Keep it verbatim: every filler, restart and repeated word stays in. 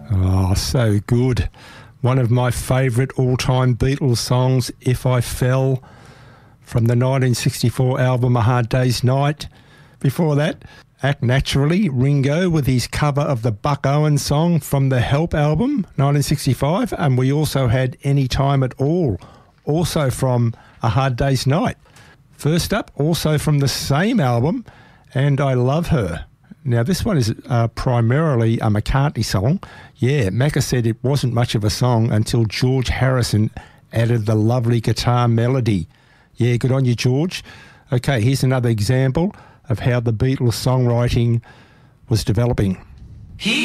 Oh, so good. One of my favourite all-time Beatles songs, If I Fell, from the nineteen sixty-four album A Hard Day's Night. Before that, Act Naturally, Ringo with his cover of the Buck Owens song from the Help album, nineteen sixty-five. And we also had Any Time at All, also from A Hard Day's Night. First up, also from the same album, And I Love Her. Now, this one is uh, primarily a McCartney song. Yeah, Macca said it wasn't much of a song until George Harrison added the lovely guitar melody. Yeah, good on you, George. Okay, here's another example of how the Beatles songwriting was developing. He